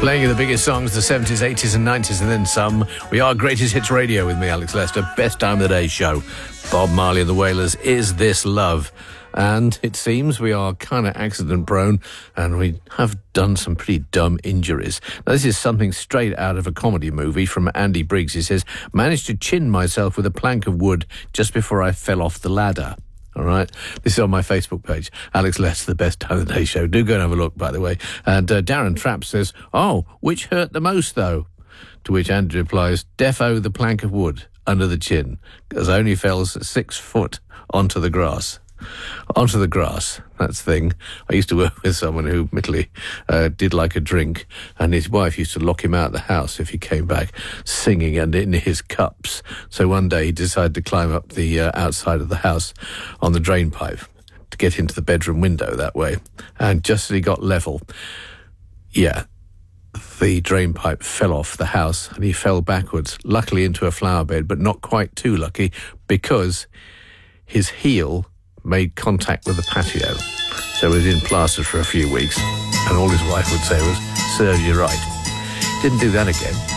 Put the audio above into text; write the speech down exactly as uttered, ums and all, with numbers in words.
Playing you the biggest songs of the seventies, eighties and nineties and then some. We are Greatest Hits Radio with me, Alex Lester. Best time of the day show. Bob Marley and the Wailers, Is This Love? And it seems we are kind of accident prone and we have done some pretty dumb injuries. Now, this is something straight out of a comedy movie from Andy Briggs. He says, managed to chin myself with a plank of wood just before I fell off the ladder. All right. This is on my Facebook page. Alex Lester, the best time of the day show. Do go and have a look, by the way. And uh, Darren Trapp says, oh, which hurt the most, though? To which Andrew replies, defo the plank of wood under the chin, because I only fell six foot onto the grass. Onto the grass, that's the thing. I used to work with someone who admittedly uh, did like a drink, and his wife used to lock him out of the house if he came back singing and in his cups. So one day he decided to climb up the uh, outside of the house on the drain pipe to get into the bedroom window that way. And just as he got level, yeah, the drain pipe fell off the house and he fell backwards, luckily into a flower bed, but not quite too lucky because his heel made contact with the patio. So he was in plaster for a few weeks, and all his wife would say was, serves you right. Didn't do that again.